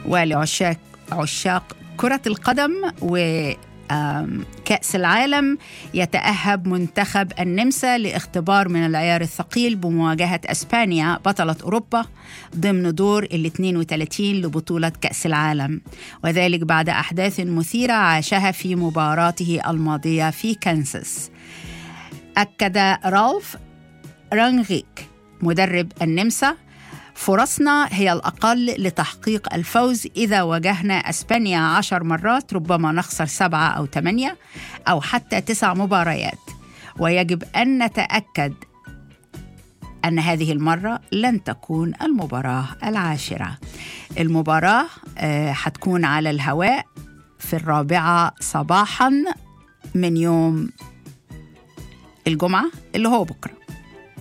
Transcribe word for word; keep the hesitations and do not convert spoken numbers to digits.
ولعشاق عشاق كرة القدم وكأس العالم، يتأهب منتخب النمسا لاختبار من العيار الثقيل بمواجهة أسبانيا بطلة أوروبا ضمن دور ال اثنين وثلاثين لبطولة كأس العالم، وذلك بعد أحداث مثيرة عاشها في مباراته الماضية في كانساس. أكد رالف رانغيك مدرب النمسا: فرصنا هي الأقل لتحقيق الفوز إذا واجهنا أسبانيا عشر مرات، ربما نخسر سبعة أو ثمانية أو حتى تسع مباريات، ويجب أن نتأكد أن هذه المرة لن تكون المباراة العاشرة. المباراة حتكون على الهواء في الرابعة صباحا من يوم الجمعة اللي هو بكرة.